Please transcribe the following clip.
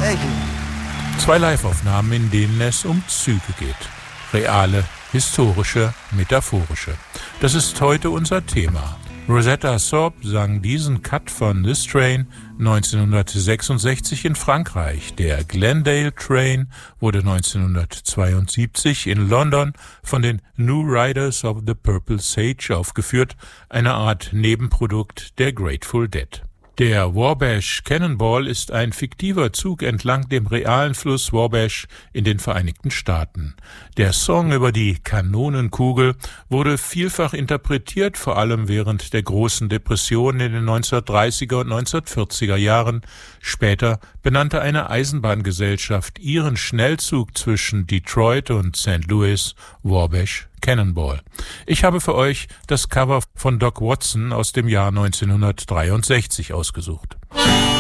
Zwei Live-Aufnahmen, in denen es um Züge geht. Reale, historische, metaphorische. Das ist heute unser Thema. Rosetta Tharpe sang diesen Cut von This Train 1966 in Frankreich. Der Glendale Train wurde 1972 in London von den New Riders of the Purple Sage aufgeführt, eine Art Nebenprodukt der Grateful Dead. Der Wabash Cannonball ist ein fiktiver Zug entlang dem realen Fluss Wabash in den Vereinigten Staaten. Der Song über die Kanonenkugel wurde vielfach interpretiert, vor allem während der großen Depression in den 1930er und 1940er Jahren. Später benannte eine Eisenbahngesellschaft ihren Schnellzug zwischen Detroit und St. Louis Wabash Cannonball. Ich habe für euch das Cover von Doc Watson aus dem Jahr 1963 ausgesucht.